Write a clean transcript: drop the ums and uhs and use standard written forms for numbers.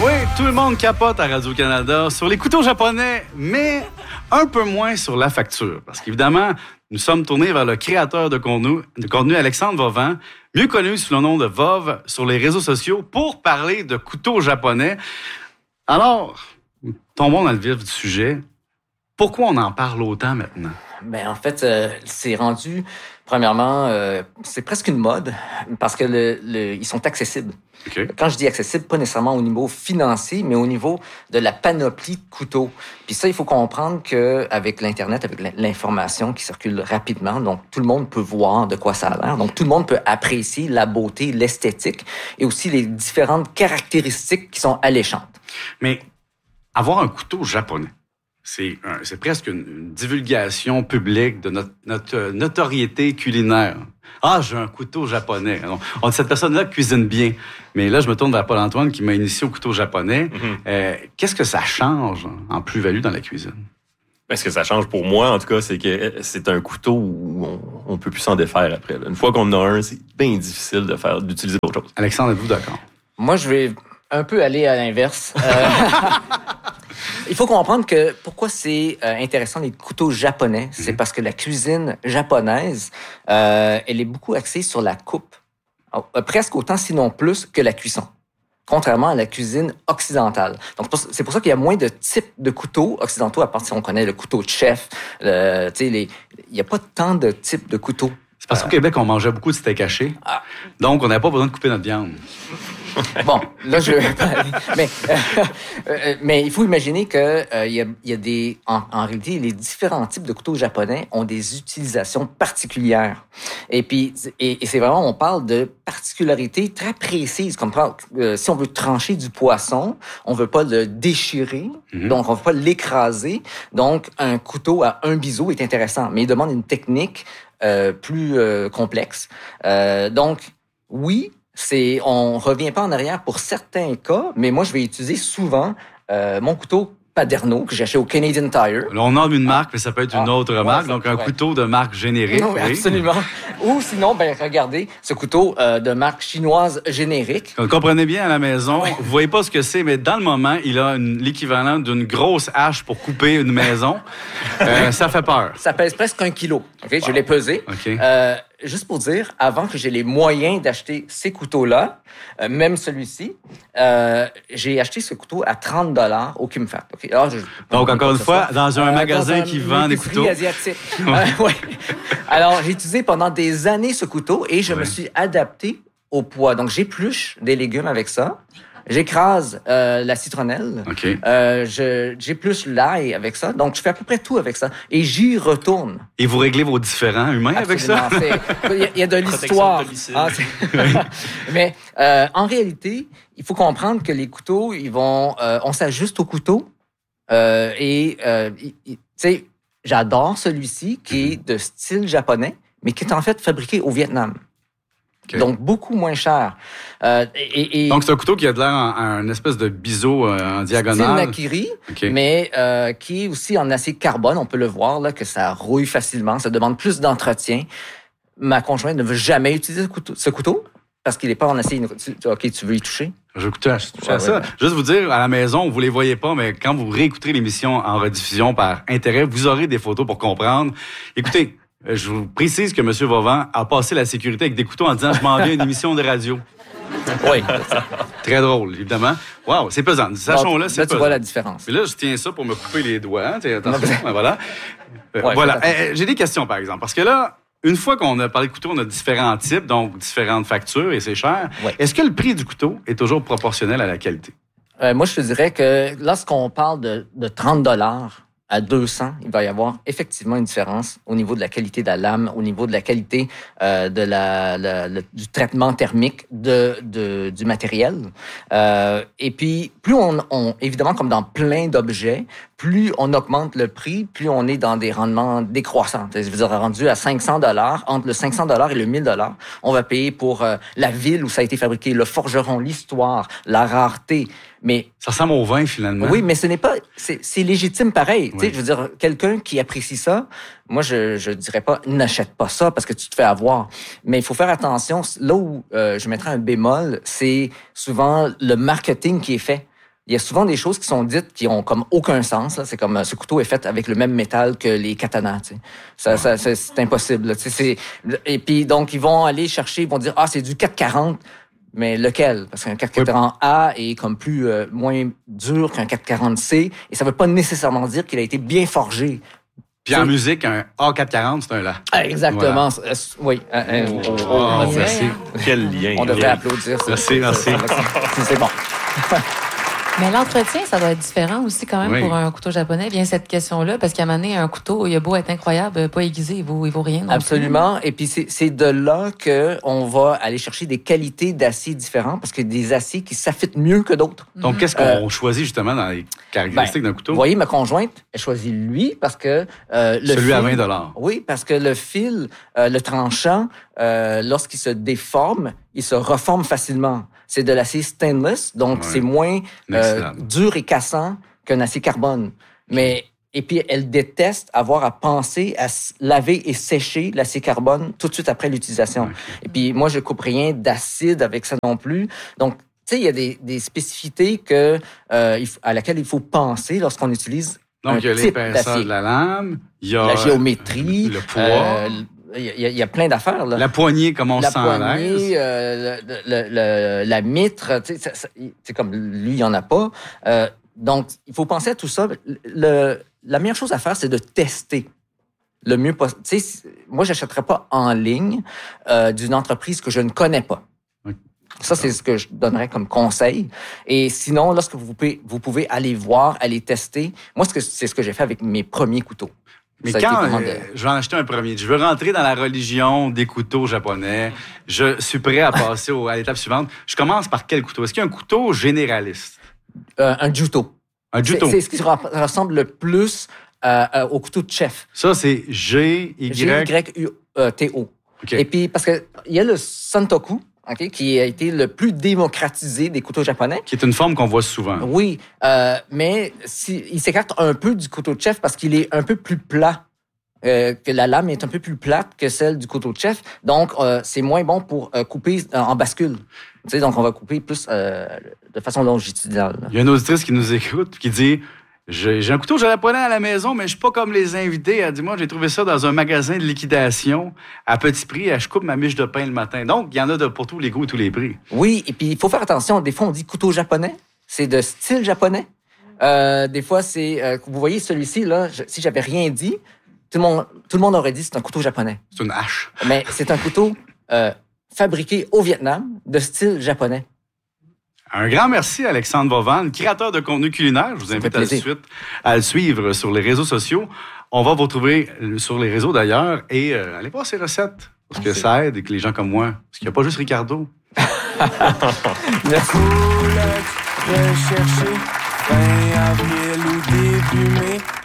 Oui, tout le monde capote à Radio-Canada sur les couteaux japonais, mais un peu moins sur la facture. Parce qu'évidemment, nous sommes tournés vers le créateur de contenu Alexandre Vovan, mieux connu sous le nom de Vov sur les réseaux sociaux, pour parler de couteaux japonais. Alors, tombons dans le vif du sujet. Pourquoi on en parle autant maintenant? Ben en fait, c'est rendu, premièrement, c'est presque une mode parce que ils sont accessibles. Okay. Quand je dis accessible, pas nécessairement au niveau financier, mais au niveau de la panoplie de couteaux. Puis ça, il faut comprendre qu'avec l'Internet, avec l'information qui circule rapidement, donc tout le monde peut voir de quoi ça a l'air. Donc tout le monde peut apprécier la beauté, l'esthétique et aussi les différentes caractéristiques qui sont alléchantes. Mais avoir un couteau japonais, c'est presque une divulgation publique de notre notoriété culinaire. Ah, j'ai un couteau japonais. On dit cette personne-là cuisine bien. Mais là, je me tourne vers Paul-Antoine qui m'a initié au couteau japonais. Qu'est-ce que ça change en plus-value dans la cuisine? Ce que ça change pour moi, en tout cas, c'est que c'est un couteau où on peut plus s'en défaire après. Une fois qu'on en a un, c'est bien difficile d'utiliser d'autres choses. Alexandre, êtes-vous d'accord? Moi, je vais un peu aller à l'inverse. Il faut comprendre que pourquoi c'est intéressant les couteaux japonais, c'est parce que la cuisine japonaise, elle est beaucoup axée sur la coupe, presque autant sinon plus que la cuisson, contrairement à la cuisine occidentale. Donc c'est pour ça qu'il y a moins de types de couteaux occidentaux, à part si on connaît le couteau de chef. Il n'y a pas tant de types de couteaux. C'est parce qu'au Québec, on mangeait beaucoup de steak haché, donc on n'avait pas besoin de couper notre viande. Bon, là, mais il faut imaginer que il y a des, en réalité, les différents types de couteaux japonais ont des utilisations particulières. Et puis, et c'est vraiment, on parle de particularités très précises. Comme si on veut trancher du poisson, on veut pas le déchirer, donc on veut pas l'écraser. Donc, un couteau à un biseau est intéressant, mais il demande une technique plus complexe. Donc, oui. On revient pas en arrière pour certains cas, mais moi, je vais utiliser souvent mon couteau Paderno que j'ai acheté au Canadian Tire. Là, on nomme une marque, mais ça peut être une autre marque, donc un couteau de marque générique. Non, absolument. Ou sinon, regardez, ce couteau de marque chinoise générique. Vous comprenez bien à la maison, vous voyez pas ce que c'est, mais dans le moment, il a l'équivalent d'une grosse hache pour couper une maison. Ça fait peur. Ça pèse presque 1 kilo. Okay? Je l'ai pesé. Okay. Juste pour dire, avant que j'ai les moyens d'acheter ces couteaux-là, même celui-ci, j'ai acheté ce couteau à 30$ au Kimfat. Okay? Alors, donc, encore une fois, dans un magasin qui vend des couteaux. Asiatique. Ouais. Alors, j'ai utilisé pendant des années ce couteau et je me suis adapté au poids. Donc, j'épluche des légumes avec ça. J'écrase la citronnelle. Okay. J'épluche l'ail avec ça. Donc, je fais à peu près tout avec ça. Et j'y retourne. Et vous réglez vos différends humains Absolument. avec ça? Il y a de l'histoire. Mais en réalité, il faut comprendre que les couteaux, on s'ajuste au couteau. Tu sais, j'adore celui-ci qui est de style japonais, mais qui est en fait fabriqué au Vietnam. Okay. Donc, beaucoup moins cher. Donc, c'est un couteau qui a de l'air un espèce de biseau en diagonale. C'est nakiri, mais qui est aussi en acier carbone. On peut le voir, là, que ça rouille facilement. Ça demande plus d'entretien. Ma conjointe ne veut jamais utiliser ce couteau parce qu'il n'est pas en acier. OK, tu veux y toucher? Je vais toucher à ça. Juste vous dire, à la maison, vous les voyez pas, mais quand vous réécouterez l'émission en rediffusion par intérêt, vous aurez des photos pour comprendre. Écoutez, je vous précise que M. Vovan a passé la sécurité avec des couteaux en disant « Je m'en viens à une émission de radio ». Oui. Très drôle, évidemment. Wow, c'est pesant. Sachons-là, c'est pesant. Là, tu vois la différence. Mais là, je tiens ça pour me couper les doigts. Attention, voilà. Ouais, voilà. J'ai des questions, par exemple. Parce que là, une fois qu'on a parlé de couteau, on a différents types, donc différentes factures, et c'est cher. Ouais. Est-ce que le prix du couteau est toujours proportionnel à la qualité? Moi, je te dirais que lorsqu'on parle de 30$ à 200, il va y avoir effectivement une différence au niveau de la qualité de la lame, au niveau de la qualité du traitement thermique du matériel. Et puis, plus on évidemment, comme dans plein d'objets, plus on augmente le prix, plus on est dans des rendements décroissants. Je veux dire, rendu à $500, entre le $500 et le $1000, on va payer pour la ville où ça a été fabriqué, le forgeron, l'histoire, la rareté. Mais ça ressemble au vin, finalement. Oui, mais ce n'est pas... C'est légitime pareil. Oui. Tu sais, je veux dire, quelqu'un qui apprécie ça, moi, je dirais pas, n'achète pas ça parce que tu te fais avoir. Mais il faut faire attention. Là où je mettrais un bémol, c'est souvent le marketing qui est fait. il y a souvent des choses qui sont dites qui ont comme aucun sens. Là. C'est comme ce couteau est fait avec le même métal que les katanas. Tu sais. C'est impossible. Là. Tu sais, et puis donc ils vont aller chercher, ils vont dire c'est du 440. Mais lequel? Parce qu'un 440A est comme moins dur qu'un 440C, et ça veut pas nécessairement dire qu'il a été bien forgé. Puis en musique, un A440, c'est un La. Exactement. Voilà. Oui. Merci. Quel lien. On devrait applaudir. Merci. C'est bon. Mais l'entretien, ça doit être différent aussi quand même Oui. pour un couteau japonais. Vient cette question-là, parce qu'à un moment donné, un couteau, il a beau être incroyable, pas aiguisé, il vaut rien. Absolument. Et puis c'est de là que on va aller chercher des qualités d'acier différents, parce qu'il y a des aciers qui s'affûtent mieux que d'autres. Donc, qu'est-ce qu'on choisit justement dans les caractéristiques d'un couteau? Vous voyez, ma conjointe, elle choisit lui parce que Celui à 20 $. Oui, parce que le fil, le tranchant, lorsqu'il se déforme, il se reforme facilement. C'est de l'acier stainless, donc c'est moins dur et cassant qu'un acier carbone. Et puis, elle déteste avoir à penser à laver et sécher l'acier carbone tout de suite après l'utilisation. Okay. Et puis, moi, je coupe rien d'acide avec ça non plus. Donc, tu sais, il y a des spécificités à laquelle il faut penser lorsqu'on utilise donc, il y a l'épaisseur de la lame, il y a la géométrie, le poids. Il y a plein d'affaires. Là. La poignée, comme on sent à l'aise. La mitre, c'est comme lui, il n'y en a pas. Donc, il faut penser à tout ça. La meilleure chose à faire, c'est de tester le mieux possible. Tu sais, moi, je n'achèterais pas en ligne d'une entreprise que je ne connais pas. Oui. Ça, c'est ce que je donnerais comme conseil. Et sinon, lorsque vous pouvez aller voir, aller tester. Moi, c'est ce que j'ai fait avec mes premiers couteaux. Mais quand je vais en acheter un premier, je veux rentrer dans la religion des couteaux japonais, je suis prêt à passer à l'étape suivante. Je commence par quel couteau? Est-ce qu'il y a un couteau généraliste? Un juto. Un juto. C'est ce qui ressemble le plus au couteau de chef. Ça, c'est G-Y-U-T-O. Okay. Et puis, parce qu'il y a le Santoku, okay, qui a été le plus démocratisé des couteaux japonais. Qui est une forme qu'on voit souvent. Oui, mais il s'écarte un peu du couteau de chef parce qu'il est un peu plus plat. Que la lame est un peu plus plate que celle du couteau de chef. Donc, c'est moins bon pour couper en bascule. Tu sais, donc, on va couper plus de façon longitudinale. Il y a une auditrice qui nous écoute qui dit... J'ai un couteau japonais à la maison, mais je suis pas comme les invités. Elle dit, moi, j'ai trouvé ça dans un magasin de liquidation à petit prix. Je coupe ma miche de pain le matin. Donc, il y en a pour tous les goûts et tous les prix. Oui, et puis il faut faire attention. Des fois, on dit couteau japonais. C'est de style japonais. Des fois, c'est... vous voyez celui-ci, là, si j'avais rien dit, tout le monde aurait dit c'est un couteau japonais. C'est une hache. Mais c'est un couteau fabriqué au Vietnam, de style japonais. Un grand merci, Alexandre Vovan, créateur de contenu culinaire. Je vous invite à le suivre sur les réseaux sociaux. On va vous retrouver sur les réseaux d'ailleurs et allez voir ses recettes. Parce que ça aide et que les gens comme moi, parce qu'il n'y a pas juste Ricardo. Merci. Rechercher fin avril ou début mai.